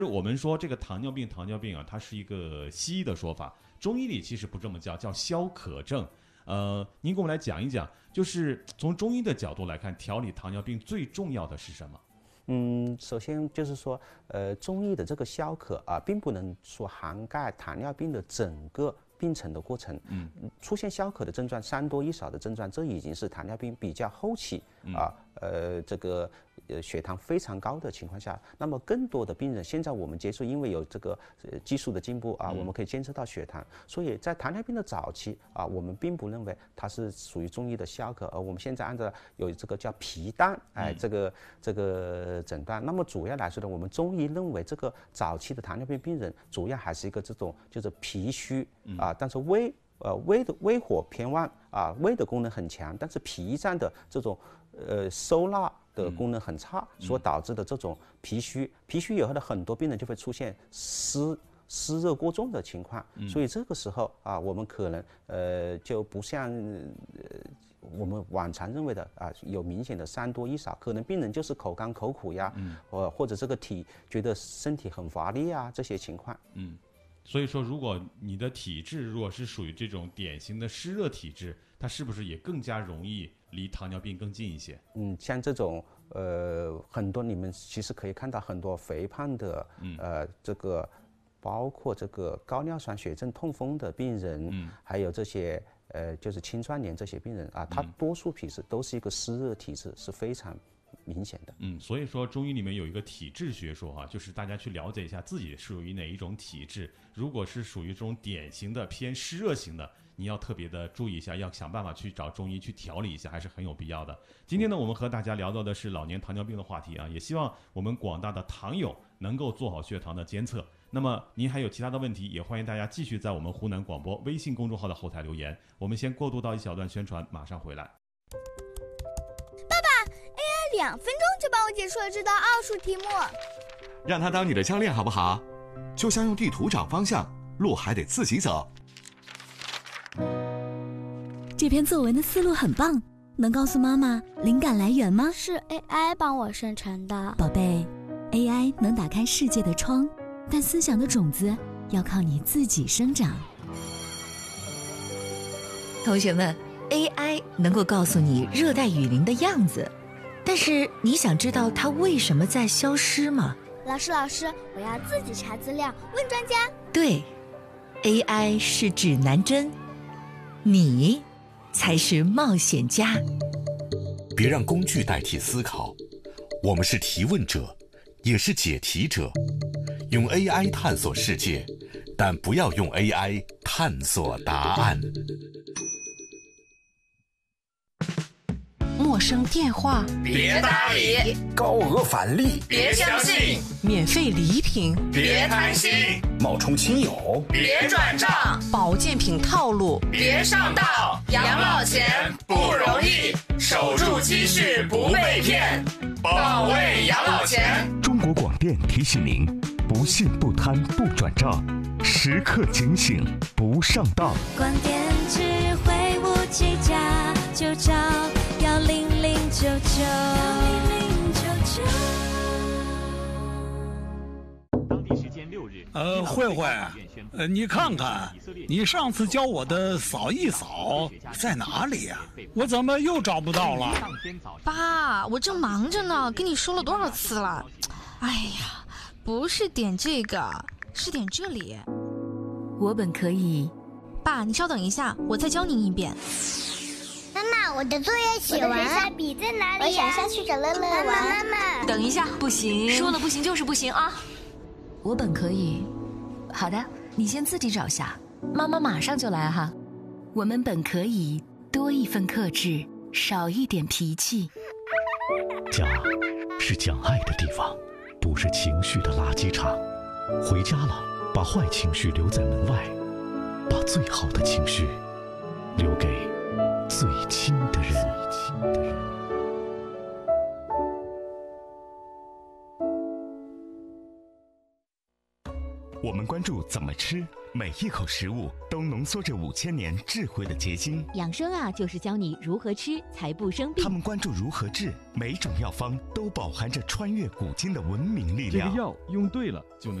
我们说这个糖尿病啊，它是一个西医的说法，中医里其实不这么叫，叫消渴症。您给我们来讲一讲，就是从中医的角度来看，调理糖尿病最重要的是什么？ 首先就是说，中医的这个消渴啊，并不能说涵盖糖尿病的整个病程的过程。出现消渴的症状3多1少的症状，这已经是糖尿病比较后期啊，这个血糖非常高的情况下。那么更多的病人，现在我们接触，因为有这个技术的进步啊，我们可以监测到血糖，所以在糖尿病的早期啊，我们并不认为它是属于中医的消渴，而我们现在按照有这个叫脾淡，这个诊断。那么主要来说呢，我们中医认为这个早期的糖尿病病人，主要还是一个这种就是脾虚啊，但是胃火偏旺啊，胃的功能很强，但是脾脏的这种收纳的功能很差，所导致的这种脾虚以后的很多病人就会出现湿热过重的情况，所以这个时候啊，我们可能就不像我们往常认为的啊，有明显的3多1少，可能病人就是口干口苦呀，或者这个觉得身体很乏力啊，这些情况。 所以说，如果你的体质如果是属于这种典型的湿热体质，它是不是也更加容易离糖尿病更近一些？ 像这种很多你们其实可以看到很多肥胖的这个包括这个高尿酸血症痛风的病人，还有这些就是青壮年这些病人啊，他多数体质都是一个湿热体质，是非常明显的。 所以说中医里面有一个体质学说哈，就是大家去了解一下自己属于哪一种体质。如果是属于这种典型的偏湿热型的，你要特别的注意一下，要想办法去找中医去调理一下，还是很有必要的。今天呢，我们和大家聊到的是老年糖尿病的话题啊，也希望我们广大的糖友能够做好血糖的监测。那么您还有其他的问题，也欢迎大家继续在我们湖南广播微信公众号的后台留言。我们先过渡到一小段宣传，马上回来。 爸爸 ，AI 2分钟就帮我解出了这道奥数题目。 让它当你的教练好不好？就像用地图找方向，路还得自己走。 这篇作文的思路很棒，能告诉妈妈灵感来源吗？ 是 AI 帮我生成的。 宝贝， AI 能打开世界的窗，但思想的种子要靠你自己生长。 同学们， AI 能够告诉你热带雨林的样子，但是你想知道它为什么在消失吗？ 老师，我要自己查资料，问专家。 对， AI 是指南针，你才是冒险家。 别让工具代替思考，我们是提问者，也是解题者。用 AI 探索世界，但不要用 AI 探索答案。 陌生电话别搭理， 高额返利别相信， 免费礼品别贪心， 冒充亲友别转账， 保健品套路别上当。养老钱不容易，守住积蓄不被骗，保卫养老钱。 中国广电提醒您：不信不贪不转账，时刻警醒不上当。 广电智慧5G+，就找10099。 当地时间6日， 慧慧，你看看，你上次教我的扫一扫在哪里呀？我怎么又找不到了？ 爸，我正忙着呢，跟你说了多少次了？哎呀，不是点这个，是点这里。 我本可以。 爸，你稍等一下，我再教您一遍。 妈妈，我的作业写完了，笔在哪里？我想下去找乐乐玩。妈妈， 等一下，不行，说了不行就是不行啊！我本可以。好的，你先自己找下，妈妈马上就来哈。我们本可以多一份克制，少一点脾气。 家是讲爱的地方，不是情绪的垃圾场。回家了，把坏情绪留在门外，把最好的情绪留给最亲的人。我们关注怎么吃， 每一口食物都浓缩着5000年智慧的结晶。 养生啊，就是教你如何吃才不生病。 他们关注如何治，每种药方都饱含着穿越古今的文明力量。 这个药用对了就能